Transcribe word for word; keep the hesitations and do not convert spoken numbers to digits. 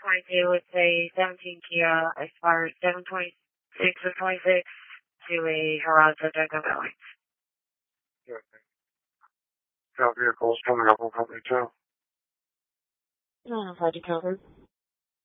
twenty-two, it's a seventeen Kia, expires seven twenty-six of twenty-six to a Horizon Jacob Valley. Okay. That vehicle is coming up on company two. Uh, Sergeant Calvert.